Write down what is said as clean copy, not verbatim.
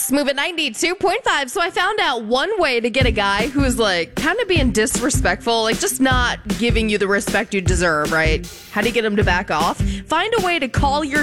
Smooth at 92.5. So I found out one way to get a guy who's like kind of being disrespectful, like just not giving you the respect you deserve, right? How do you get him to back off? Find a way to call your